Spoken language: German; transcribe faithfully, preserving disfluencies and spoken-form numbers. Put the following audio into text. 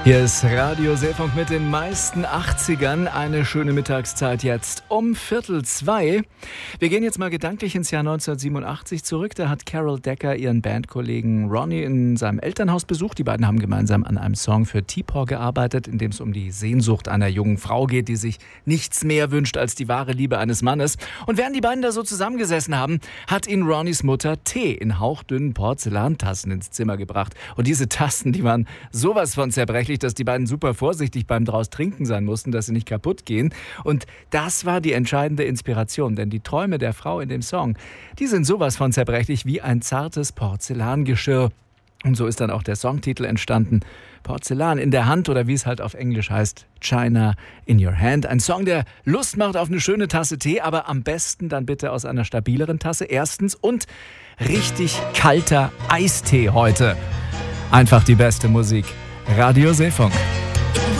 Hier ist Radio Seefunk mit den meisten achtzigern. Eine schöne Mittagszeit jetzt um Viertel zwei. Wir gehen jetzt mal gedanklich ins Jahr neunzehnhundertsiebenundachtzig zurück. Da hat Carol Decker ihren Bandkollegen Ronnie in seinem Elternhaus besucht. Die beiden haben gemeinsam an einem Song für T-Paw gearbeitet, in dem es um die Sehnsucht einer jungen Frau geht, die sich nichts mehr wünscht als die wahre Liebe eines Mannes. Und während die beiden da so zusammengesessen haben, hat ihnen Ronnies Mutter Tee in hauchdünnen Porzellantassen ins Zimmer gebracht. Und diese Tassen, die waren sowas von zerbrechlich, dass die beiden super vorsichtig beim draus Trinken sein mussten, dass sie nicht kaputt gehen. Und das war die entscheidende Inspiration, denn die Träume der Frau in dem Song, die sind sowas von zerbrechlich wie ein zartes Porzellangeschirr. Und so ist dann auch der Songtitel entstanden. Porzellan in der Hand oder wie es halt auf Englisch heißt, China in your hand. Ein Song, der Lust macht auf eine schöne Tasse Tee, aber am besten dann bitte aus einer stabileren Tasse. Erstens und richtig kalter Eistee heute. Einfach die beste Musik. Radio Seefunk.